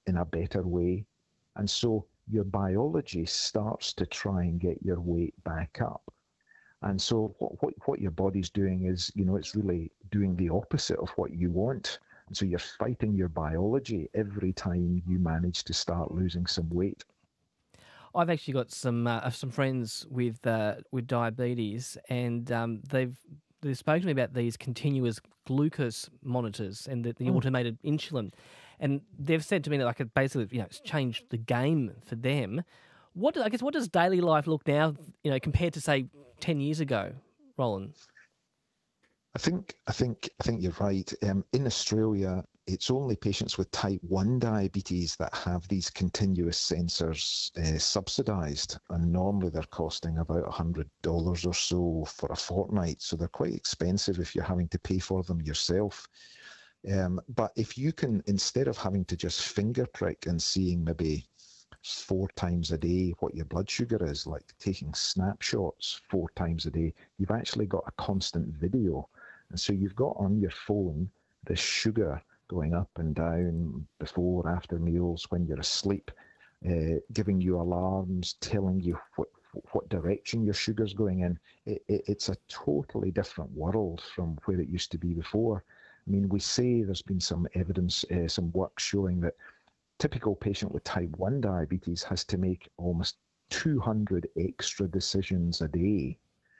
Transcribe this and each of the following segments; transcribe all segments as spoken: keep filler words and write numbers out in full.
in a better way. And so your biology starts to try and get your weight back up. And so what, what, what your body's doing is, you know, it's really doing the opposite of what you want. And so you're fighting your biology every time you manage to start losing some weight. I've actually got some uh, some friends with uh, with diabetes, and um, they've they've spoken to me about these continuous glucose monitors and the, the Mm. automated insulin, and they've said to me that like it basically you know it's changed the game for them. What I guess what does daily life look now, you know, compared to say ten years ago, Roland? I think I think I think you're right. Um, in Australia, it's only patients with type one diabetes that have these continuous sensors uh, subsidised, and normally they're costing about a hundred dollars or so for a fortnight. So they're quite expensive if you're having to pay for them yourself. Um, but if you can, instead of having to just finger prick and seeing maybe four times a day what your blood sugar is, like taking snapshots four times a day, you've actually got a constant video. And so you've got on your phone the sugar going up and down before, after meals, when you're asleep, uh, giving you alarms, telling you what what direction your sugar's going in. It, it, it's a totally different world from where it used to be before. I mean, we say there's been some evidence, uh, some work showing that typical patient with type one diabetes has to make almost two hundred extra decisions a day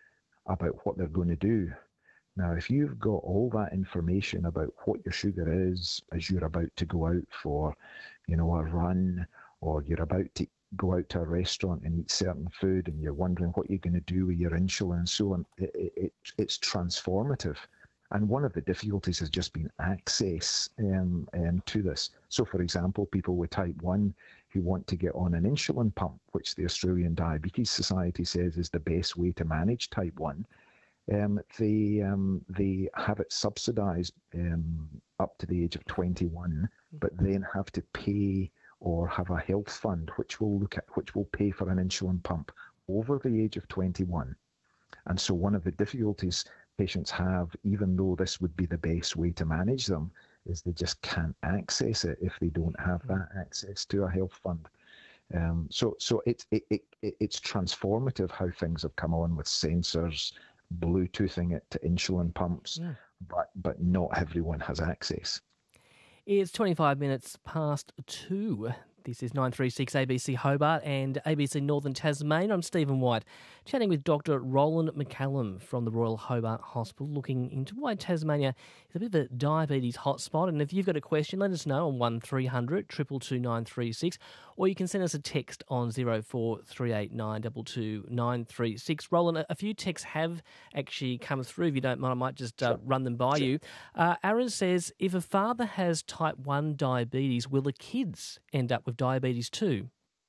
about what they're going to do. Now, if you've got all that information about what your sugar is as you're about to go out for, you know, a run, or you're about to go out to a restaurant and eat certain food, and you're wondering what you're going to do with your insulin and so on, it, it, it's transformative. And one of the difficulties has just been access um, um, to this. So, for example, people with type one who want to get on an insulin pump, which the Australian Diabetes Society says is the best way to manage type one, um, they um, they have it subsidised um, up to the age of twenty-one, but then have to pay or have a health fund which will look at which will pay for an insulin pump over the age of twenty-one. And so one of the difficulties patients have, even though this would be the best way to manage them, is they just can't access it if they don't have that access to a health fund. Um, so so it's it, it, it's transformative how things have come on with sensors, Bluetoothing it to insulin pumps, Yeah. but but not everyone has access. It's twenty-five minutes past two. This is nine three six A B C Hobart and A B C Northern Tasmania. I'm Stephen White, chatting with Doctor Roland McCallum from the Royal Hobart Hospital, looking into why Tasmania is a bit of a diabetes hotspot. And if you've got a question, let us know on one three hundred two two two nine three six, or you can send us a text on zero four three eight nine two two nine three six. Roland, a- a few texts have actually come through. If you don't mind, I might just uh, Sure. run them by Sure. you. Uh, Aaron says, if a father has type one diabetes, will the kids end up with diabetes too?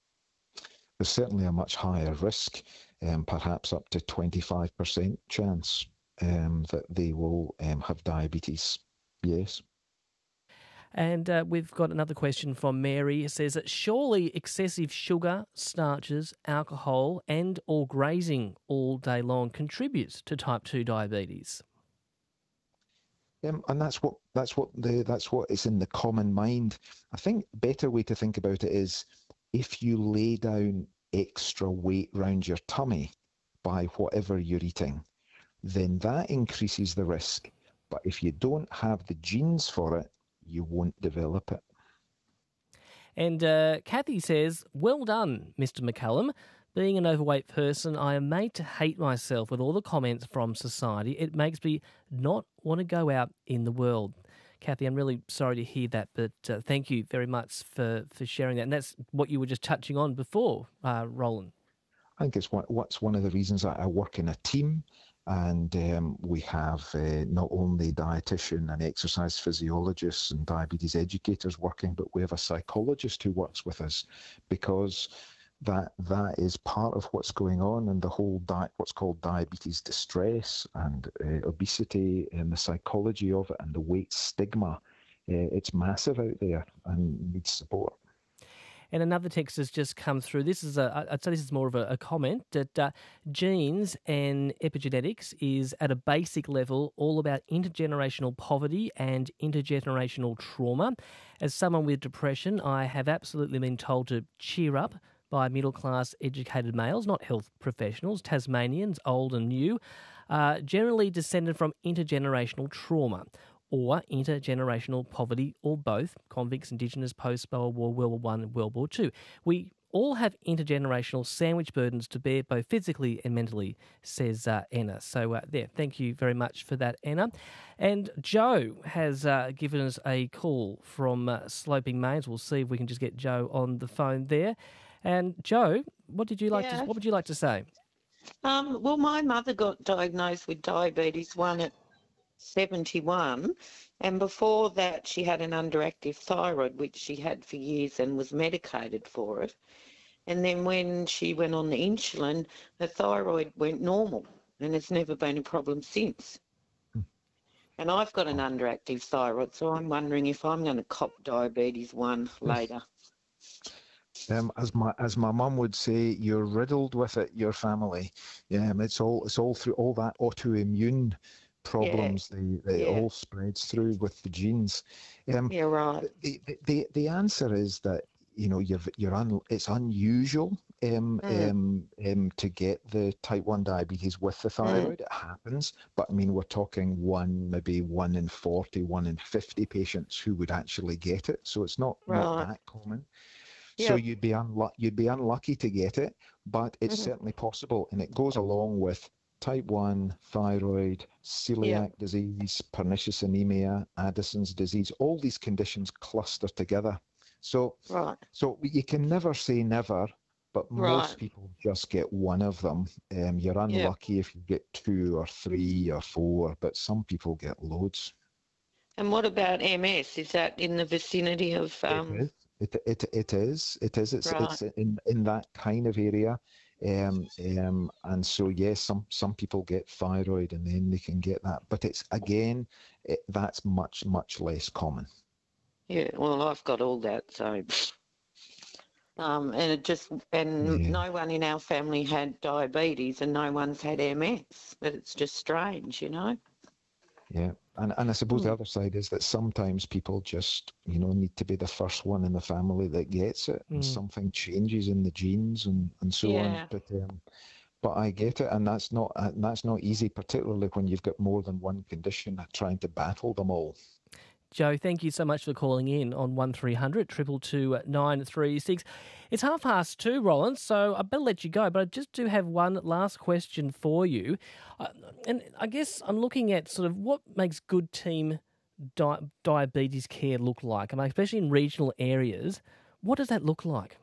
There's certainly a much higher risk, um, perhaps up to twenty-five percent chance um, that they will um, have diabetes. Yes. And uh, we've got another question from Mary. It says that surely excessive sugar, starches, alcohol and or grazing all day long contributes to type two diabetes. Um, and that's what that's what the that's what is in the common mind. I think a better way to think about it is if you lay down extra weight round your tummy by whatever you're eating, then that increases the risk. But if you don't have the genes for it, you won't develop it. And uh, Kathy says, well done, Mister McCallum. Being an overweight person, I am made to hate myself with all the comments from society. It makes me not want to go out in the world. Kathy, I'm really sorry to hear that, but uh, thank you very much for, for sharing that. And that's what you were just touching on before, uh, Roland. I think it's one, what's one of the reasons that I work in a team, and um, we have uh, not only dietitian and exercise physiologists and diabetes educators working, but we have a psychologist who works with us, because that that is part of what's going on in the whole diet, what's called diabetes distress and uh, obesity, and the psychology of it and the weight stigma. Uh, it's massive out there and needs support. And another text has just come through. This is a, I'd say this is more of a, a comment that uh, genes and epigenetics is at a basic level all about intergenerational poverty and intergenerational trauma. As someone with depression, I have absolutely been told to cheer up by middle-class educated males, not health professionals, Tasmanians, old and new, uh, generally descended from intergenerational trauma or intergenerational poverty, or both, convicts, Indigenous, post-World War, World War One, World War Two. We all have intergenerational sandwich burdens to bear, both physically and mentally, says uh, Anna. So uh, there, thank you very much for that, Anna. And Joe has uh, given us a call from uh, Sloping Mains. We'll see if we can just get Joe on the phone there. And Joe, what did you like Yeah. to? What would you like to say? Um, well, my mother got diagnosed with diabetes one at seventy-one, and before that she had an underactive thyroid, which she had for years and was medicated for it. And then when she went on the insulin, the thyroid went normal, and it's never been a problem since. And I've got an underactive thyroid, so I'm wondering if I'm going to cop diabetes one later. Um, as my as my mum would say, you're riddled with it, your family. Um, it's all it's all through all that autoimmune problems. Yeah. They, they Yeah. all spreads through with the genes. Um, Yeah, right. The, the the answer is that you know you've you're un, it's unusual um, Mm. um um to get the type one diabetes with the thyroid. It happens, but I mean we're talking one maybe one in forty, one in fifty patients who would actually get it. So it's not not Right. that common. Yeah. So you'd be unlu- you'd be unlucky to get it, but it's Mhm. certainly possible, and it goes along with type one, thyroid, celiac disease, pernicious anemia, Addison's disease. All these conditions cluster together. So, Right. so you can never say never, but most Right. people just get one of them. Um, you're unlucky if you get two or three or four, but some people get loads. And what about M S? Is that in the vicinity of... Um, It is. It, it, it is. It is. It's, Right. it's in, in that kind of area. Um, um, and so, yes, some, some people get thyroid and then they can get that. But it's, again, it, that's much, much less common. Yeah, well, I've got all that, so... Um, and it just... And Yeah. no one in our family had diabetes and no one's had M S. But it's just strange, you know? Yeah. And, and I suppose Mm. the other side is that sometimes people just, you know, need to be the first one in the family that gets it. And Mm. something changes in the genes and, and so Yeah. on. But, um, but I get it. And that's not, uh, that's not easy, particularly when you've got more than one condition, trying to battle them all. Joe, thank you so much for calling in on one three hundred two two two nine three six. It's half past two, Roland, so I better let you go, but I just do have one last question for you. Uh, and I guess I'm looking at sort of what makes good team di- diabetes care look like, I mean, especially in regional areas. What does that look like?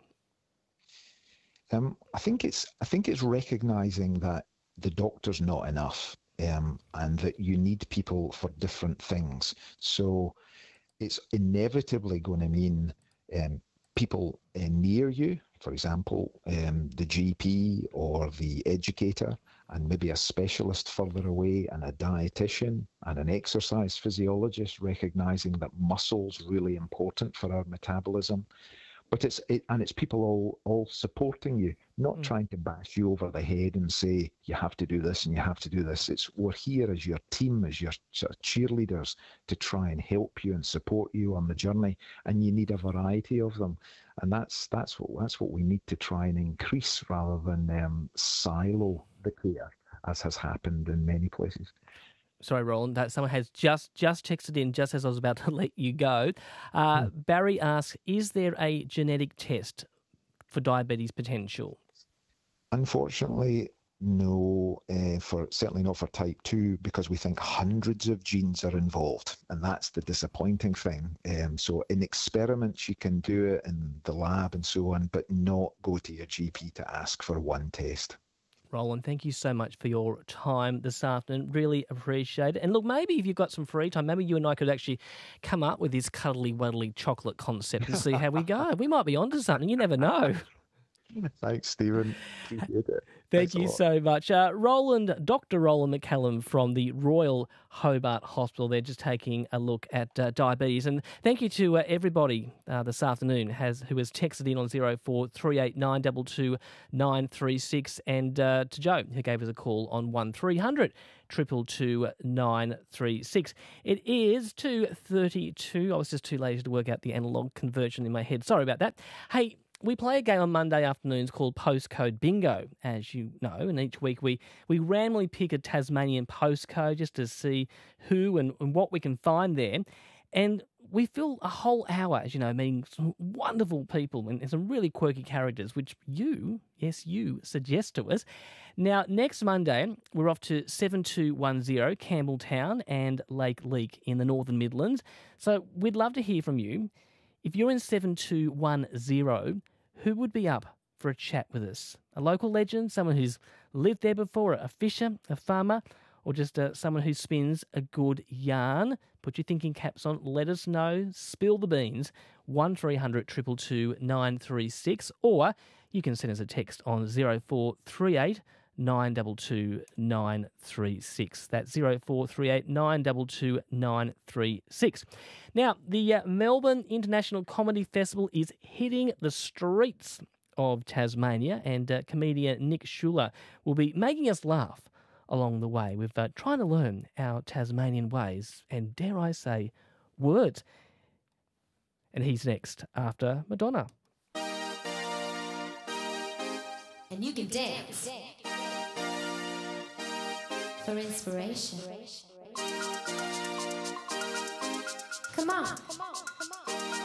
Um, I think it's I think it's recognising that the doctor's not enough, um, and that you need people for different things. So it's inevitably going to mean um, people uh, near you, for example, um, the G P or the educator, and maybe a specialist further away, and a dietitian and an exercise physiologist, recognising that muscle's really important for our metabolism. But it's it, and it's people all all supporting you, not Mm. trying to bash you over the head and say you have to do this and you have to do this. It's we're here as your team, as your sort of cheerleaders, to try and help you and support you on the journey. And you need a variety of them, and that's that's what that's what we need to try and increase rather than um, silo the care, as has happened in many places. Sorry, Roland, that someone has just just texted in just as I was about to let you go. Uh, Barry asks, is there a genetic test for diabetes potential? Unfortunately, no, uh, for certainly not for type two, because we think hundreds of genes are involved, and that's the disappointing thing. Um, so in experiments, you can do it in the lab and so on, but not go to your G P to ask for one test. Roland, thank you so much for your time this afternoon. Really appreciate it. And look, maybe if you've got some free time, maybe you and I could actually come up with this cuddly wuddly chocolate concept and see how we go. We might be onto something. You never know. Thanks, Stephen. Appreciate it. Thank Thanks a you lot. so much. Uh, Roland, Doctor Roland McCallum from the Royal Hobart Hospital. They're just taking a look at uh, diabetes. And thank you to uh, everybody uh, this afternoon has who has texted in on zero four three eight nine two two nine three six, and uh, to Joe, who gave us a call on one three hundred two two two nine three six. It is two thirty-two. I was just too lazy to work out the analogue conversion in my head. Sorry about that. Hey, we play a game on Monday afternoons called Postcode Bingo, as you know, and each week we, we randomly pick a Tasmanian postcode just to see who and, and what we can find there. And we fill a whole hour, as you know, meeting some wonderful people and, and some really quirky characters, which you, yes, you, suggest to us. Now, next Monday, we're off to seven two one zero Campbelltown and Lake Leak in the Northern Midlands. So we'd love to hear from you. If you're in seven two one zero, who would be up for a chat with us? A local legend, someone who's lived there before, a fisher, a farmer, or just uh, someone who spins a good yarn? Put your thinking caps on, let us know, spill the beans, one three hundred two two two nine three six, or you can send us a text on zero four three eight nine two two nine three six. That's zero four three eight nine two two nine three six. Now, the uh, Melbourne International Comedy Festival is hitting the streets of Tasmania, and uh, comedian Nick Schuler will be making us laugh along the way. We're uh, trying to learn our Tasmanian ways and, dare I say, words. And he's next after Madonna. And you can dance for inspiration. Come on. Come on. Come on.